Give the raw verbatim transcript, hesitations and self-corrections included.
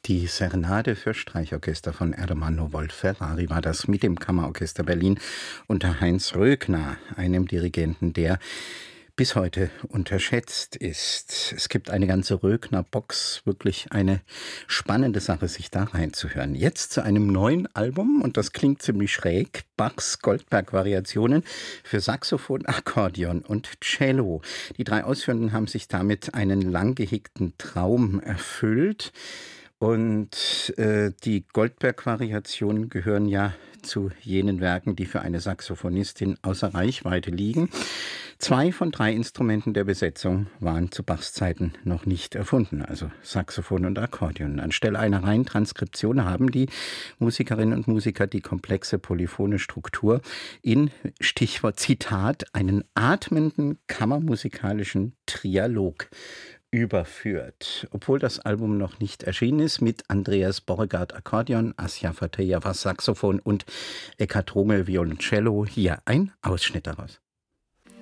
Die Serenade für Streichorchester von Ermanno Wolf-Ferrari war das mit dem Kammerorchester Berlin unter Heinz Röckner, einem Dirigenten, der bis heute unterschätzt ist. Es gibt eine ganze Röckner-Box, wirklich eine spannende Sache, sich da reinzuhören. Jetzt zu einem neuen Album, und das klingt ziemlich schräg, Bachs Goldberg-Variationen für Saxophon, Akkordeon und Cello. Die drei Ausführenden haben sich damit einen lang gehegten Traum erfüllt. Und äh, die Goldberg-Variationen gehören ja zu jenen Werken, die für eine Saxophonistin außer Reichweite liegen. Zwei von drei Instrumenten der Besetzung waren zu Bachs Zeiten noch nicht erfunden, also Saxophon und Akkordeon. Anstelle einer reinen Transkription haben die Musikerinnen und Musiker die komplexe polyphone Struktur in, Stichwort Zitat, einen atmenden kammermusikalischen Trialog überführt. Obwohl das Album noch nicht erschienen ist, mit Andreas Borregaard Akkordeon, Asja Fateh Saxophon und Eckhard Runge Violoncello, hier ein Ausschnitt daraus.